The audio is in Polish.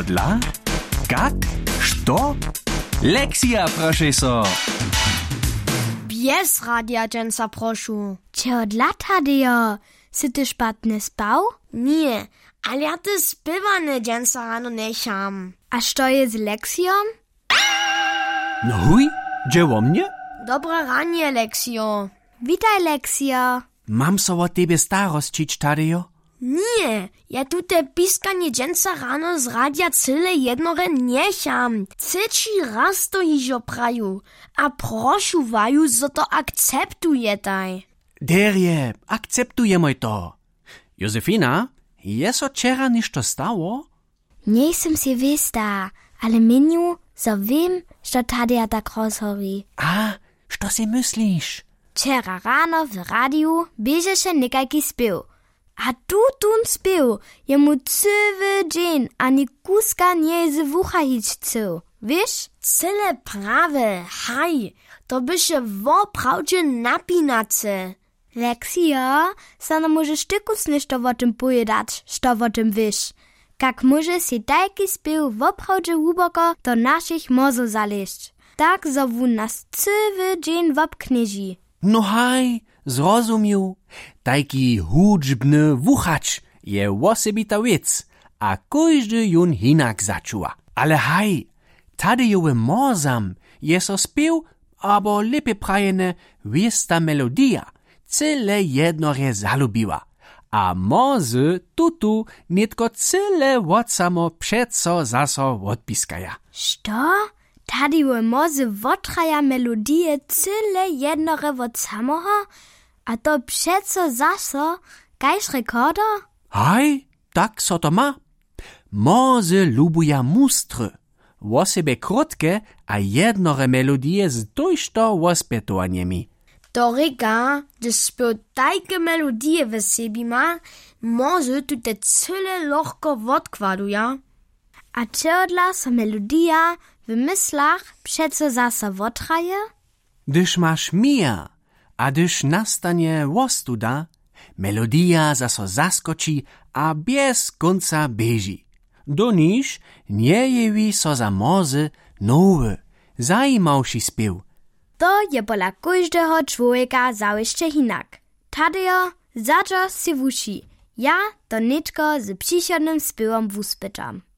Dla? Kak? Što? Lekcja, proszę so. Bez radia dżęsa proszu. Dla, Tadejo? Si ty szpatny spał? Nie, ale ja ty spywane dżęsa rano necham. A što je z lekcją? No huj, dzieło mnie? Dobre ranie, Leksio. Witaj, Leksio. Mam so o tebe staroscić, Tadejo? Nie, ja tu te piskanie dżęsa rano z radia cyle jednore necham. Trzeci raz to hižo praju. A proszu waju, zo to akceptujetaj. Derje, akceptujemy to. Józefina, je so wczera ništo stało? Nie sem si wista, ale meniu, so wiem, što Tadeja tak rozhowi. A, što si myślisz? Wczera rano w radiu biežeše nekajki spił. A tun spił, jemu cywy dzień, ani kuska nie z wucha hić chcał. Wiesz? Cyle prawe, haj, to by się woprawdzie napinace. Leksio, sana możesz ty ništo o tym pojedać, što o tym wiesz. Kak może si tajki spił woprawdzie głuboko do naszych mozów zaleźć. Tak zowu nas cywy dzień wopknieži. No haj, zrozumiał. Tajki hudźbny wuchacz je osobita wiec, a każdy jun hinak začuwa. Ale haj, Tadejowy mozam je so spił, abo lepiej prajene wiesta melodia, cyle jednore zalubiła. A mozy tutu nitko cyle od samo przeco zaso odpiskaja. Što? Tadejowy mozy wotraja melodie cyle jednore od samoho? A to przeco zaso, kajż rekorder? Haj, tak so to ma. Mozy lubuja mustry. O sebe krótkie a jednore melodie z dojšto ospětovanjemi. To reka, gdy spił tajke melodie w sebi ma, może tu te cyle lohko odkładuja. A czodla so melodia w myślach przeco zaso wotraje? Gdyż masz mija, a gdyż nastanie wostuda, melodia zaso zaskoči a bez konca beži. Do niż nie jewi so za mozy nowy, zajimawszy spiew. To je pola każdego człowieka załyszcze hinak. Tadejo, zadżo si wuši. Ja to nitko z przychodnym spiewom wuspytam.